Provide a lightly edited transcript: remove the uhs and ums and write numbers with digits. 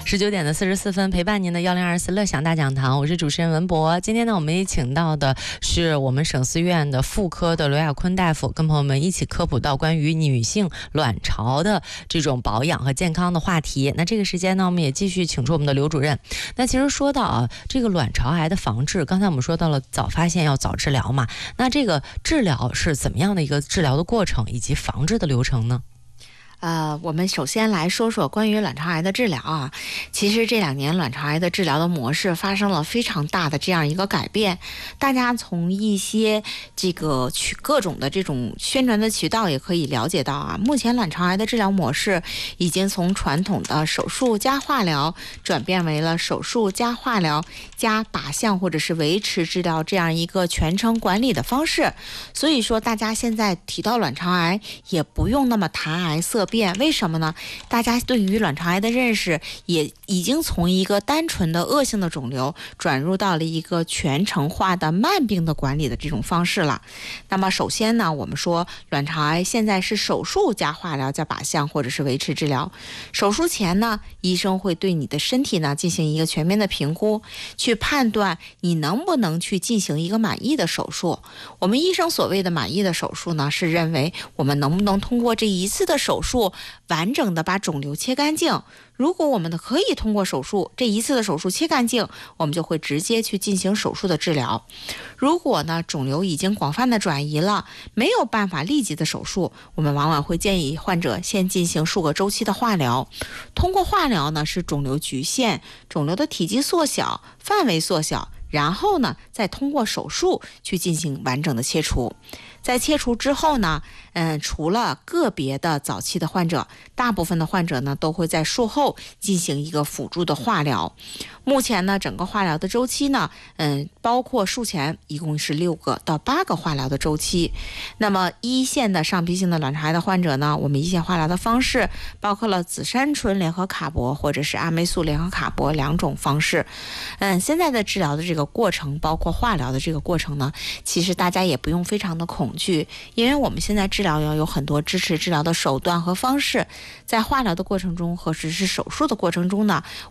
19点44分，陪伴您的1024乐享大讲堂，我是主持人文博。今天呢，我们也请到的是我们省思院的妇科的罗亚坤大夫，跟朋友们一起科普到关于女性卵巢的这种保养和健康的话题。那这个时间呢，我们也继续请出我们的刘主任。那其实说到这个卵巢癌的防治，刚才我们说到了早发现要早治疗嘛，那这个治疗是怎么样的一个治疗的过程以及防治的流程呢？ 我们首先来说说关于卵巢癌的治疗啊。其实这2年卵巢癌的治疗的模式发生了非常大的这样一个改变，大家从一些各种的这种宣传的渠道也可以了解到啊，目前卵巢癌的治疗模式已经从传统的手术加化疗转变为了手术加化疗加靶向或者是维持治疗这样一个全程管理的方式。所以说大家现在提到卵巢癌也不用那么谈癌色变，为什么呢？大家对于卵巢癌的认识也已经从一个单纯的恶性的肿瘤转入到了一个全程化的慢病的管理的这种方式了。那么首先呢，我们说卵巢癌现在是手术加化疗加靶向或者是维持治疗。手术前呢，医生会对你的身体呢进行一个全面的评估，去判断你能不能去进行一个满意的手术。我们医生所谓的满意的手术呢，是认为我们能不能通过这一次的手术完整的把肿瘤切干净。如果我们可以通过手术这一次的手术切干净，我们就会直接去进行手术的治疗。如果呢肿瘤已经广泛的转移了，没有办法立即的手术，我们往往会建议患者先进行数个周期的化疗。通过化疗呢，使肿瘤局限，肿瘤的体积缩小，范围缩小，然后呢再通过手术去进行完整的切除。在切除之后呢，除了个别的早期的患者，大部分的患者呢都会在术后进行一个辅助的化疗。目前呢，整个化疗的周期呢，包括术前一共是6个到8个化疗的周期。那么一线的上皮性的卵巢癌的患者呢，我们一线化疗的方式包括了紫杉醇联合卡铂或者是阿霉素联合卡铂2种方式。现在的治疗的这个过程，包括化疗的这个过程呢，其实大家也不用非常的恐惧，因为我们现在治疗要有很多支持治疗的手段和方式。在化疗的过程中和实施手术的过程中呢，